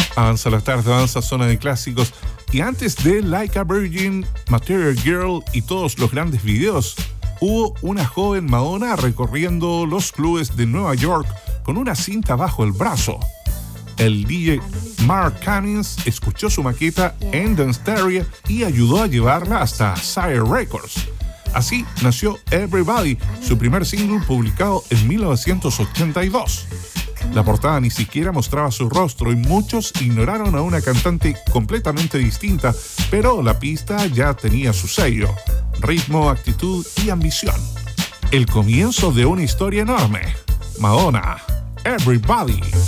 Avanza la tarde, avanza zona de clásicos. Y antes de Like a Virgin, Material Girl y todos los grandes videos, hubo una joven Madonna recorriendo los clubes de Nueva York con una cinta bajo el brazo. El DJ Mark Cummings escuchó su maqueta en Dance y ayudó a llevarla hasta Sire Records. Así nació Everybody, su primer single publicado en 1982. La portada ni siquiera mostraba su rostro y muchos ignoraron a una cantante completamente distinta, pero la pista ya tenía su sello, ritmo, actitud y ambición. El comienzo de una historia enorme. Madonna, Everybody.